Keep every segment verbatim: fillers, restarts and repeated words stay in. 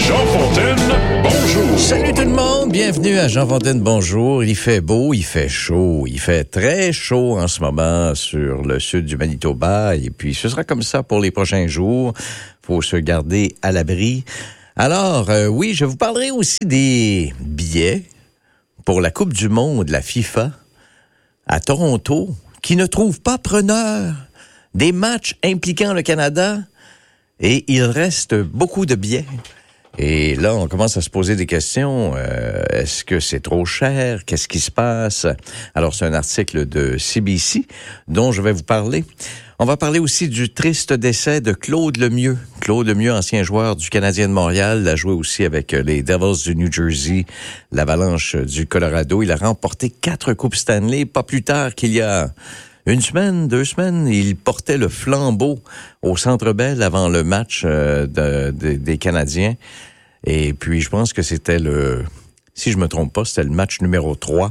Jean Fontaine, bonjour. Salut tout le monde, bienvenue à Jean Fontaine, bonjour. Il fait beau, il fait chaud, il fait très chaud en ce moment sur le sud du Manitoba et puis ce sera comme ça pour les prochains jours. Faut se garder à l'abri. Alors, euh, oui, je vous parlerai aussi des billets pour la Coupe du monde, la FIFA, à Toronto, qui ne trouve pas preneur. Des matchs impliquant le Canada et il reste beaucoup de billets. Et là, on commence à se poser des questions. Euh, est-ce que c'est trop cher? Qu'est-ce qui se passe? Alors, c'est un article de C B C dont je vais vous parler. On va parler aussi du triste décès de Claude Lemieux. Claude Lemieux, ancien joueur du Canadien de Montréal, a joué aussi avec les Devils du New Jersey, l'Avalanche du Colorado. Il a remporté quatre Coupes Stanley, pas plus tard qu'il y a une semaine, deux semaines. Il portait le flambeau au Centre Bell avant le match euh, de, de, des Canadiens. Et puis, je pense que c'était le, si je me trompe pas, c'était le match numéro trois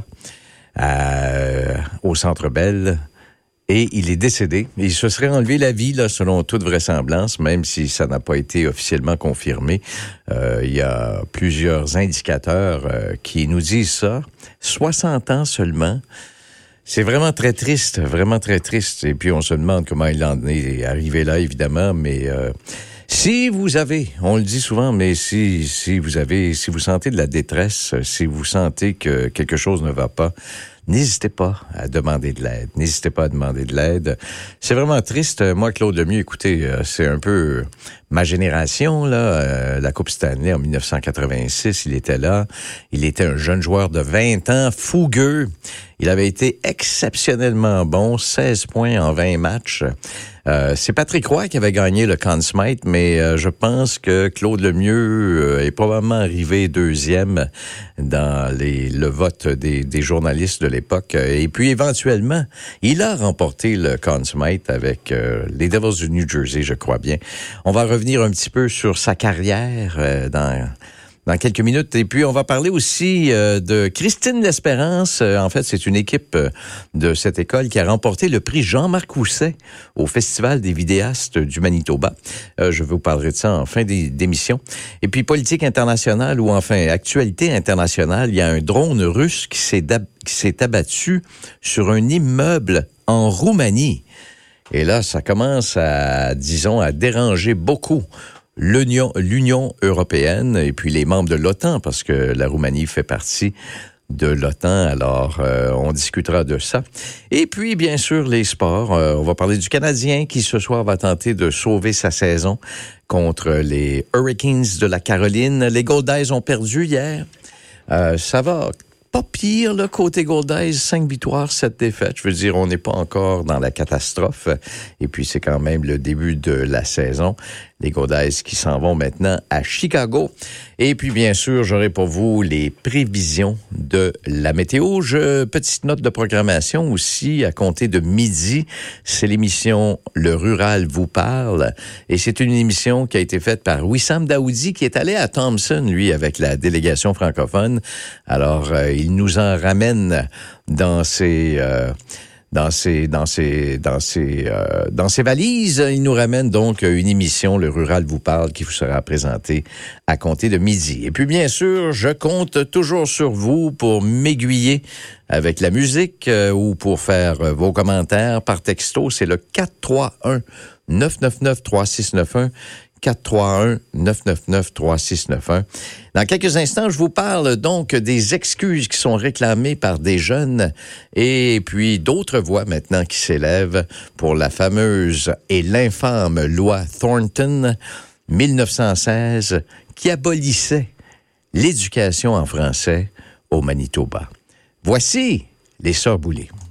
euh, au Centre Bell. Et il est décédé. Il se serait enlevé la vie, là, selon toute vraisemblance, même si ça n'a pas été officiellement confirmé. Euh, il y a plusieurs indicateurs euh, qui nous disent ça. soixante ans seulement. C'est vraiment très triste, vraiment très triste. Et puis, on se demande comment il en est arrivé là, évidemment. Mais euh, si vous avez, on le dit souvent, mais si si vous avez, si vous sentez de la détresse, si vous sentez que quelque chose ne va pas, n'hésitez pas à demander de l'aide. N'hésitez pas à demander de l'aide. C'est vraiment triste. Moi, Claude Lemieux, écoutez, c'est un peu ma génération, là. Euh, la Coupe Stanley en dix-neuf cent quatre-vingt-six, il était là. Il était un jeune joueur de vingt ans, fougueux. Il avait été exceptionnellement bon, seize points en vingt matchs. Euh, c'est Patrick Roy qui avait gagné le Conn Smythe, mais euh, je pense que Claude Lemieux euh, est probablement arrivé deuxième dans les, le vote des, des journalistes de l'époque. Et puis, éventuellement, il a remporté le Conn Smythe avec euh, les Devils du New Jersey, je crois bien. On va revenir un petit peu sur sa carrière euh, dans... dans quelques minutes. Et puis, on va parler aussi euh, de Christine L'Espérance. Euh, en fait, c'est une équipe euh, de cette école qui a remporté le prix Jean-Marc Housset au Festival des vidéastes du Manitoba. Euh, je vous parlerai de ça en fin d'émission. Et puis, politique internationale ou enfin, actualité internationale, il y a un drone russe qui s'est, qui s'est abattu sur un immeuble en Roumanie. Et là, ça commence à, disons, à déranger beaucoup L'Union, l'Union européenne et puis les membres de l'OTAN, parce que la Roumanie fait partie de l'OTAN, alors euh, on discutera de ça. Et puis, bien sûr, les sports. Euh, on va parler du Canadien qui, ce soir, va tenter de sauver sa saison contre les Hurricanes de la Caroline. Les Goldies ont perdu hier. Euh, ça va pas pire, là, côté Goldies, cinq victoires, sept défaites. Je veux dire, on n'est pas encore dans la catastrophe. Et puis, c'est quand même le début de la saison. Les Goldies qui s'en vont maintenant à Chicago. Et puis, bien sûr, j'aurai pour vous les prévisions de la météo. Je, petite note de programmation aussi, à compter de midi, c'est l'émission Le Rural vous parle. Et c'est une émission qui a été faite par Wissam Daoudi, qui est allé à Thompson, lui, avec la délégation francophone. Alors, euh, il nous en ramène dans ses... Euh, Dans ses, dans ses, dans ses, euh, dans ses valises. Il nous ramène donc une émission, Le Rural vous parle, qui vous sera présentée à compter de midi. Et puis, bien sûr, je compte toujours sur vous pour m'aiguiller avec la musique euh, ou pour faire euh, vos commentaires par texto. C'est le quatre trois un neuf neuf neuf trois six neuf un. quatre trois un neuf neuf neuf trois six neuf un. Dans quelques instants, je vous parle donc des excuses qui sont réclamées par des jeunes et puis d'autres voix maintenant qui s'élèvent pour la fameuse et l'infâme loi Thornton mille neuf cent seize qui abolissait l'éducation en français au Manitoba. Voici les Sœurs Boulay.